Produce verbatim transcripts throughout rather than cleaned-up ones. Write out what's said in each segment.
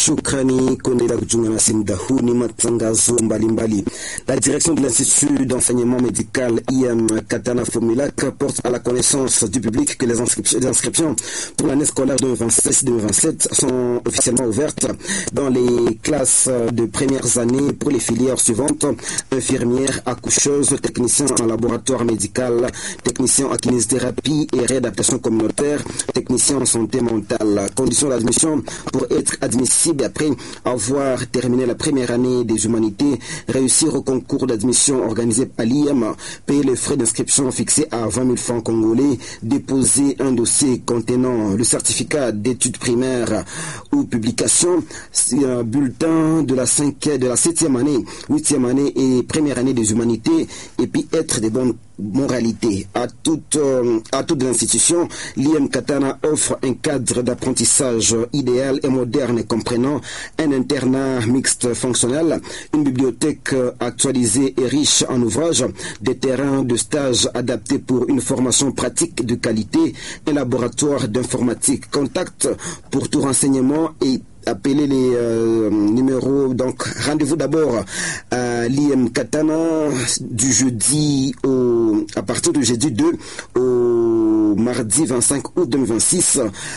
Shukrani kuendelea kujiunga nasi muda huu, ni matangazo mbalimbali. La direction de l'Institut d'enseignement médical I M Katana Fomilak porte à la connaissance du public que les inscriptions, les inscriptions pour l'année scolaire deux mille vingt-six deux mille vingt-sept sont officiellement ouvertes dans les classes de premières années pour les filières suivantes: infirmière, accoucheuse, technicien en laboratoire médical, technicien en kinésithérapie et réadaptation communautaire, technicien en santé mentale. Conditions d'admission: pour être admissible après avoir terminé la première année des humanités, réussir au concours d'admission organisé par l'I M, payer les frais d'inscription fixés à vingt mille francs congolais, déposer un dossier contenant le certificat d'études primaires ou publication, un bulletin de la cinquième, de la septième année, huitième année et première année des humanités, et puis être de bonnes moralité. À toute, euh, à toute l'institution, l'I M Katana offre un cadre d'apprentissage idéal et moderne comprenant un internat mixte fonctionnel, une bibliothèque actualisée et riche en ouvrages, des terrains de stage adaptés pour une formation pratique de qualité, un laboratoire d'informatique. Contact pour tout renseignement et appelez les euh, numéros. Donc rendez-vous d'abord à l'I M Katana du jeudi au, à partir du jeudi deux au mardi vingt-cinq août deux mille vingt-six,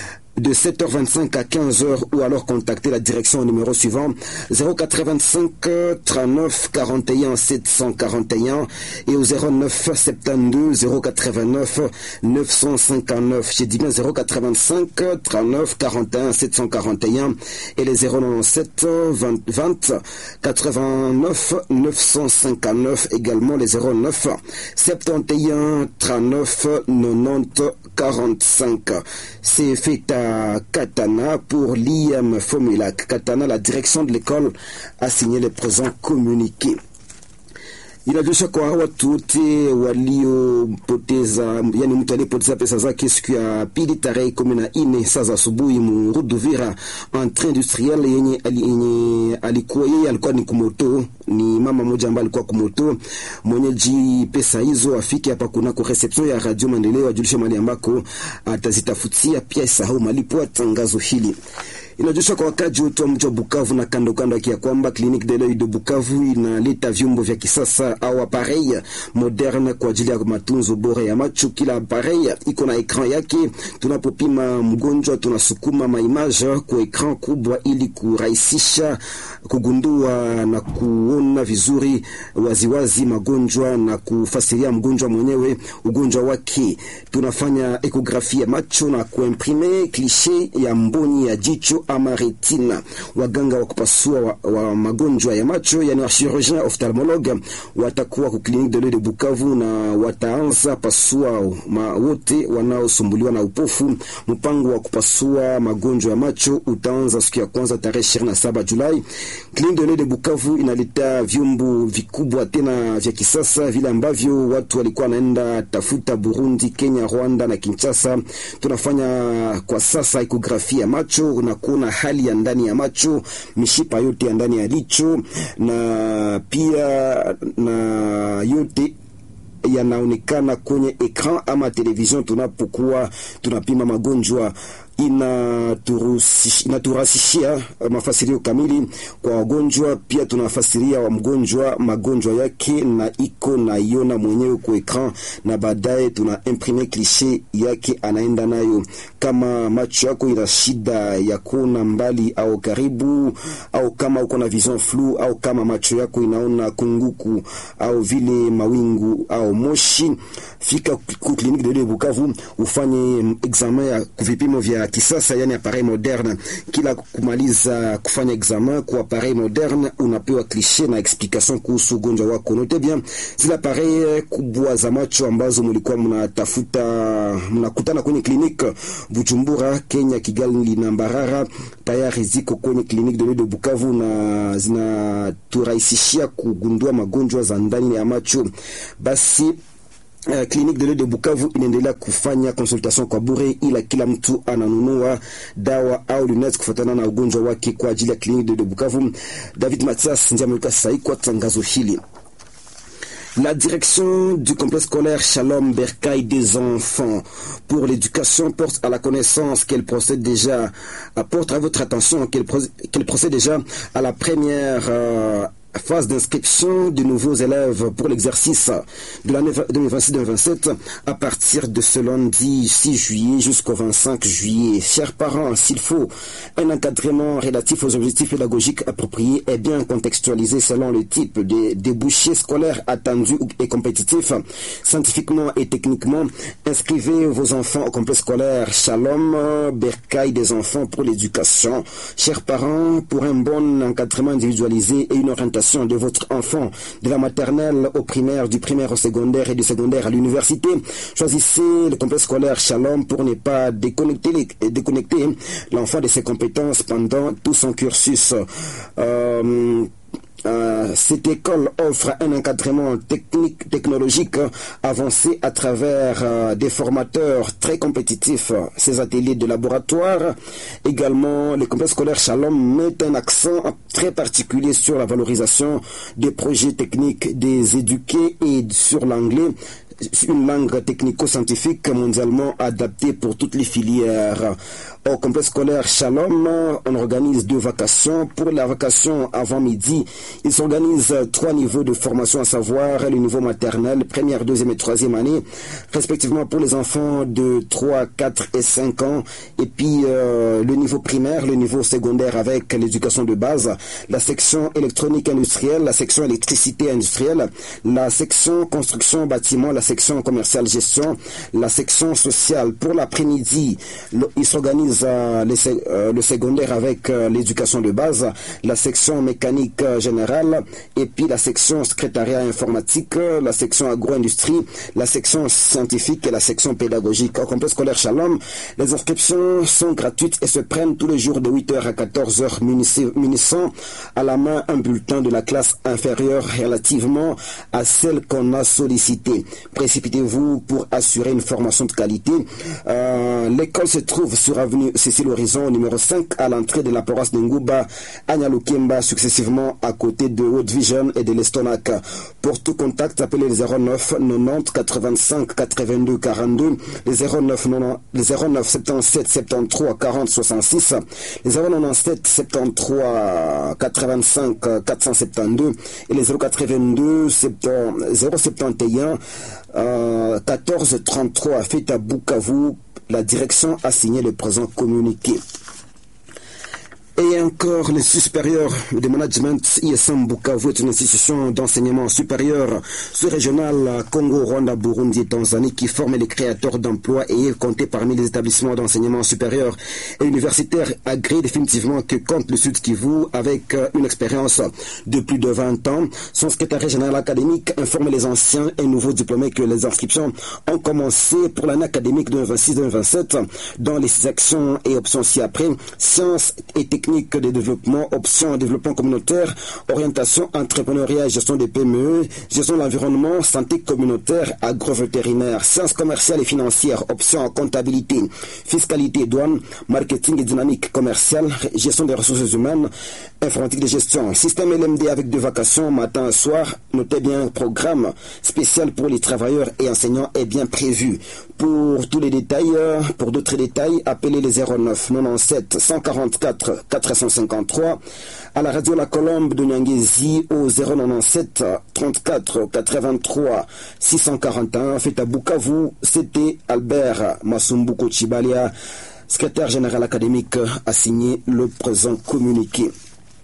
de sept heures vingt-cinq à quinze heures, ou alors contacter la direction au numéro suivant zéro quatre-vingt-cinq trente-neuf quarante et un sept cent quarante et un et au zéro neuf soixante-douze zéro quatre-vingt-neuf neuf cent cinquante-neuf. J'ai dit bien zéro quatre-vingt-cinq trente-neuf quarante et un sept cent quarante et un et les zéro neuf-sept vingt quatre-vingt-neuf neuf cent cinquante-neuf, également les zéro neuf soixante et un trente-neuf quatre-vingt-dix quarante-cinq. C'est fait à Katana pour l'I M Fomilak. Katana, la direction de l'école a signé les présents communiqués. Inajulisha kwa watu wote waliopoteza, yani mtu aliyepoteza pesa zake siku ya pili tarehe kumi na nne saa za asubuhi mu Ruduvira entre industriel, yenye yenye alikuwa yeye alikuwa ni kumoto, ni mama mmoja ambaye alikuwa kumoto. Mwenyeji pesa hizo afike hapa kuna kwa reception ya Radio Maendeleo, ajulishe mali ambako atazitafutia, pia isahau malipo tangazo hili. Inajulisha kwa wakaji wote wa mji wa Bukavu na kando kando ya kwamba Clinique de l'Oeil de Bukavu inaleta vyombo vya kisasa au appareil moderne kwa ajili ya matunzo bora ya macho. Kila appareil iko na ekran yake. Tunapopima mgonjwa tunasukuma maimage kwa ekran kubwa ili kurahisisha kugundua na kuona vizuri waziwazi magonjwa na kufasiria mgonjwa mwenyewe ugonjwa wake. Tunafanya ekografia macho na kuimprime cliché ya mboni ya jicho ama retina. Waganga wa kupasua wa, wa magonjwa ya macho, yani wa chirurgien ophtalmologue, watakuwa ku Clinique de l'Oeil de Bukavu na wataanza pasua ma wote wanaosumbuliwa na upofu. Mpango wa kupasua magonjwa ya macho utaanza siku ya kwanza tarehe ishirini na saba Julai. Clinique de l'Oeil de Bukavu inaleta vyombo vikubwa tena vya kisasa vile ambavyo watu walikuwa naenda tafuta Burundi, Kenya, Rwanda na Kinshasa. Tunafanya kwa sasa ekografia macho na kuona hali ya ndani ya macho, mishipa yote ya ndani ya licho, na pia na yote yanaonekana kwenye ekran ama television tunapokuwa tunapima magonjwa. Inaturasishia mafasirio kamili kwa wagonjwa, pia tunafasiria wa mgonjwa magonjwa yake na iko na iona mwenyewe kwa ekran, na baadaye tuna imprime cliché yake anaenda nayo. Kama macho yako ina shida ya kuona mbali au karibu, au kama uko na vision flou, au kama macho yako inaona kunguku au vile mawingu au moshi, fika ku Clinique de l'Oeil de Bukavu ufanye examen ya vipimo vya kisasa, yani appareil moderne. Kila kumaliza kufanya examen kwa appareil moderne unapewa cliché na explication kuhusu ugonjwa wako. Note bien, zile appareil kubwa za macho ambazo mlikuwa mnatafuta mnakutana kwenye clinique Bujumbura, Kenya, Kigali na Mbarara, tayari ziko kwenye Clinique de l'Oeil de Bukavu na zinaturahisishia kugundua magonjwa za ndani ya macho. Basi Uh, Clinique de l'Oeil de Bukavu inaendelea kufanya consultation kwa bure, ila kila mtu ananunua dawa au lunettes kufuatana na ugonjwa wake kwa ajili ya Clinique de l'Oeil de Bukavu. David Mathias ndiye ameweka sahihi kwa tangazo hili. La direction du complexe scolaire Shalom Bercail des enfants pour l'éducation porte à la connaissance qu'elle procède déjà, apporte à votre attention qu'elle qu'elle procède déjà à la première euh, phase d'inscription de nouveaux élèves pour l'exercice de l'année deux mille vingt-six deux mille vingt-sept à partir de ce lundi six juillet jusqu'au vingt-cinq juillet. Chers parents, s'il faut un encadrement relatif aux objectifs pédagogiques appropriés et bien contextualisé selon le type de débouchés scolaires attendus et compétitifs, scientifiquement et techniquement, inscrivez vos enfants au complexe scolaire Shalom Bercail des enfants pour l'éducation. Chers parents, pour un bon encadrement individualisé et une orientation de votre enfant de la maternelle au primaire, du primaire au secondaire et du secondaire à l'université, choisissez le complexe scolaire Shalom pour ne pas déconnecter, les, déconnecter l'enfant de ses compétences pendant tout son cursus. Euh, Euh, cette école offre un encadrement technique, technologique avancé à travers euh, des formateurs très compétitifs. Ces ateliers de laboratoire, également, le complexe scolaire Shalom met un accent très particulier sur la valorisation des projets techniques des éduqués et sur l'anglais, une langue technico-scientifique mondialement adaptée pour toutes les filières. Au complexe scolaire Shalom, on organise deux vacations. Pour la vacation avant midi, il s'organise trois niveaux de formation, à savoir le niveau maternel, première, deuxième et troisième année, respectivement pour les enfants de trois, quatre et cinq ans, et puis euh, le niveau primaire, le niveau secondaire avec l'éducation de base, la section électronique industrielle, la section électricité industrielle, la section construction bâtiment, la section commerciale gestion, la section sociale. Pour l'après-midi, le, il s'organise euh, les, euh, le secondaire avec euh, l'éducation de base, la section mécanique euh, générale, et puis la section secrétariat informatique, la section agro-industrie, la section scientifique et la section pédagogique. Au complexe scolaire Shalom, les inscriptions sont gratuites et se prennent tous les jours de huit heures à quatorze heures, munissant à la main un bulletin de la classe inférieure relativement à celle qu'on a sollicitée. Précipitez-vous pour assurer une formation de qualité. Euh, l'école se trouve sur avenue Cécile Horizon, numéro cinq, à l'entrée de la paroisse de Ngouba, à Nyalukemba, successivement à côté de Haute Vision et de l'Estonac. Pour tout contact, appelez le zéro neuf quatre-vingt-dix quatre-vingt-cinq quatre-vingt-deux quarante-deux, le zéro neuf soixante-sept soixante-treize quarante soixante-six, le zéro quatre-vingt-dix-sept soixante-treize quatre-vingt-cinq quatre cent soixante-douze et le zéro quatre-vingt-deux zéro soixante et un euh, quatorze trente-trois. Fait à Bukavu. La direction a signé le présent communiqué. Et encore, l'Institut supérieur de management I S M Bukavu est une institution d'enseignement supérieur sous-régional Congo, Rwanda, Burundi et Tanzanie qui forme les créateurs d'emplois et est compté parmi les établissements d'enseignement supérieur et universitaire agréés définitivement que compte le Sud Kivu avec une expérience de plus de vingt ans. Son secrétaire général académique informe les anciens et nouveaux diplômés que les inscriptions ont commencé pour l'année académique deux mille vingt-six deux mille vingt-sept dans les sections et options ci-après, sciences et techniques de développement, options développement communautaire, orientation entrepreneuriat et gestion des P M E, gestion de l'environnement, santé communautaire, agrovétérinaire, sciences commerciales et financières, options comptabilité, fiscalité, douane, marketing et dynamique commerciale, gestion des ressources humaines, informatique de gestion, système L M D avec deux vacations, matin et soir. Notez bien, programme spécial pour les travailleurs et enseignants est bien prévu. Pour tous les détails, pour d'autres détails, appelez les zéro neuf quatre-vingt-dix-sept cent quarante-quatre quatre cent cinquante-trois, à la radio La Colombe de Nyangezi au zéro quatre-vingt-dix-sept trente-quatre quatre-vingt-trois six cent quarante et un. Fait à Bukavu, c'était Albert Masumbuko Chibalia, secrétaire général académique, a signé le présent communiqué.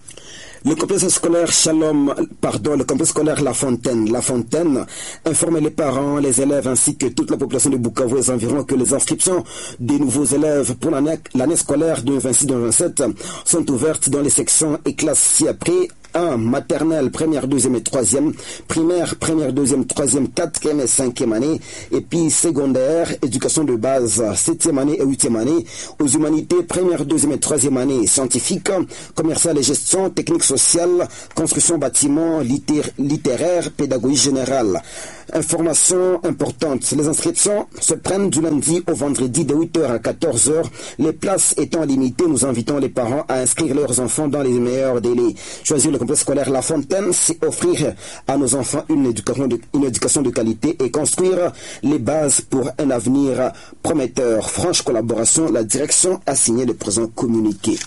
Le complexe scolaire Shalom, pardon, le complexe scolaire La Fontaine, La Fontaine informe les parents, les élèves ainsi que toute la population de Bukavu et les environs que les inscriptions des nouveaux élèves pour l'année, l'année scolaire deux mille vingt-six deux mille vingt-sept sont ouvertes dans les sections et classes ci-après. un. Maternelle, première, deuxième et troisième. Primaire, première, deuxième, troisième, quatrième et cinquième année. Et puis secondaire, éducation de base, septième année et huitième année. Aux humanités, première, deuxième et troisième année. Scientifique, commercial et gestion, technique sociale, construction bâtiment, littér- littéraire, pédagogie générale. Information importante. Les inscriptions se prennent du lundi au vendredi de huit heures à quatorze heures. Les places étant limitées, nous invitons les parents à inscrire leurs enfants dans les meilleurs délais. Choisir le le complexe scolaire La Fontaine, c'est offrir à nos enfants une éducation de, une éducation de qualité et construire les bases pour un avenir prometteur. Franche collaboration, la direction a signé le présent communiqué.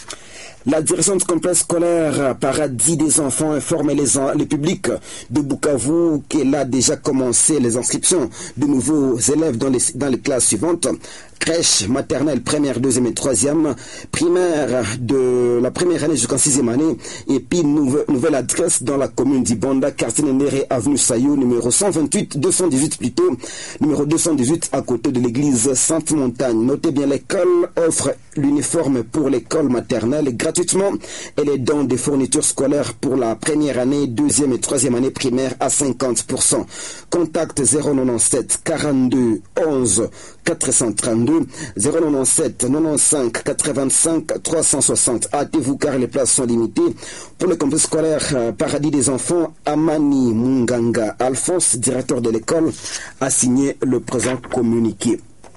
La direction du complexe scolaire Paradis des enfants informe les, les publics de Bukavu qu'elle a déjà commencé les inscriptions de nouveaux élèves dans les, dans les classes suivantes. Crèche, maternelle, première, deuxième et troisième, primaire de la première année jusqu'en sixième année, et puis nouvelle, nouvelle adresse dans la commune d'Ibonda, quartier Néré, avenue Sayou, numéro cent vingt-huit, deux cent dix-huit plutôt, numéro deux cent dix-huit à côté de l'église Sainte-Montagne. Notez bien, l'école offre l'uniforme pour l'école maternelle gratuitement et les dons des fournitures scolaires pour la première année, deuxième et troisième année primaire à cinquante pour cent. Contact zéro neuf-sept quarante-deux onze quatre cent trente-deux, zéro neuf-sept quatre-vingt-quinze quatre-vingt-cinq trois cent soixante. Hâtez-vous car les places sont limitées. Pour le complexe scolaire euh, Paradis des enfants, Amani Munganga Alphonse, directeur de l'école, a signé le présent communiqué.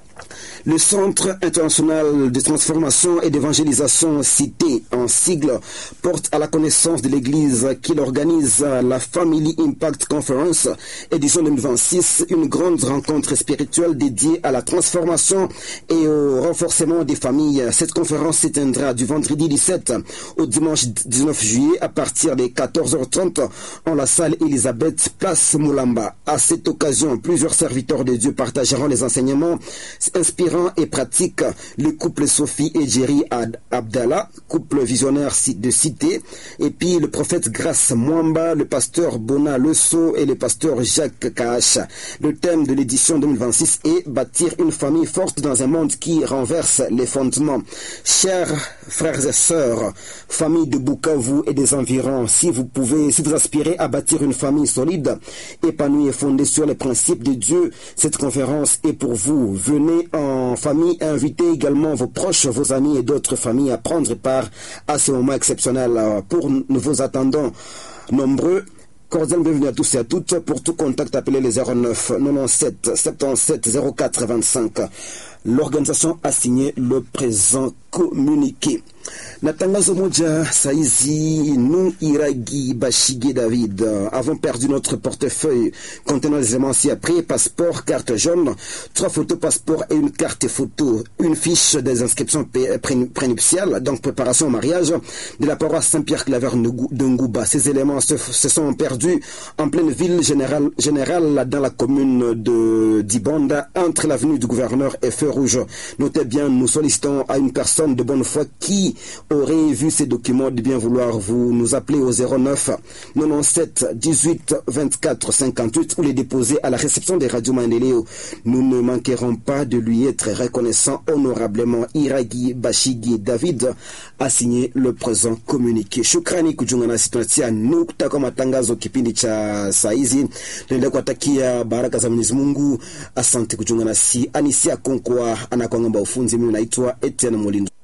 Le Centre international de transformation et d'évangélisation cité en sigle porte à la connaissance de l'Église qu'il organise la Family Impact Conference édition deux mille vingt-six, une grande rencontre spirituelle dédiée à la transformation et au renforcement des familles. Cette conférence s'éteindra du vendredi dix-sept au dimanche dix-neuf juillet à partir des quatorze heures trente en la salle Elisabeth, place Moulamba. À cette occasion, plusieurs serviteurs de Dieu partageront les enseignements inspirants et pratique. Le couple Sophie et Jerry Ad Abdallah, couple visionnaire de cité, et puis le prophète Grace Mwamba, le pasteur Bona Lesso et le pasteur Jacques Kaach. Le thème de l'édition deux mille vingt-six est bâtir une famille forte dans un monde qui renverse les fondements. Chers frères et sœurs, famille de Bukavu et des environs, si vous pouvez, si vous aspirez à bâtir une famille solide, épanouie et fondée sur les principes de Dieu, cette conférence est pour vous. Venez en famille, invitez également vos proches, vos amis et d'autres familles à prendre part à ce moment exceptionnel. Pour nous vous attendons nombreux. Cordial bienvenue à tous et à toutes. Pour tout contact, appelez les zéro neuf quatre-vingt-sept soixante-dix-sept zéro quatre vingt-cinq. L'organisation a signé le présent communiqué. Natangazo moja saizi nous Iragi Bashige David avons perdu notre portefeuille contenant les éléments ci-après: passeport, carte jaune, trois photos passeport et une carte photo, une fiche des inscriptions prénuptiales, donc préparation au mariage de la paroisse Saint-Pierre-Claver de Ngouba. Ces éléments se, se sont perdus en pleine ville générale, générale dans la commune de d'Ibonda, entre l'avenue du gouverneur et Feu Rouge. Notez bien, nous sollicitons à une personne de bonne foi qui aurait vu ces documents de bien vouloir vous nous appeler au zéro neuf quatre-vingt-dix-sept dix-huit vingt-quatre cinquante-huit ou les déposer à la réception des radios Mandeleo. Nous ne manquerons pas de lui être reconnaissant honorablement. Iragi Bashigi David a signé le présent communiqué. Shukrani kujiunga nasi, tunatia nukta kwa matangazo kipindi cha saizi. Tunaendelea kuwatakia baraka za Mwenyezi Mungu. Asante kujiunga nasi. Anisia Konkwa anakuwa ngamba ufunzi. Mimi naitwa Etienne Molindo.